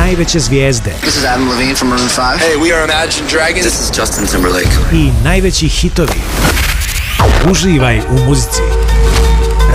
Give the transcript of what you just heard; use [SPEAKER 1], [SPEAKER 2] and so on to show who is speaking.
[SPEAKER 1] najveće zvijezde.
[SPEAKER 2] This is Adam Levine from Maroon 5.
[SPEAKER 3] Hey, we are Imagine Dragons.
[SPEAKER 4] This is Justin Timberlake.
[SPEAKER 1] I najveći hitovi. Uživaj u muzici.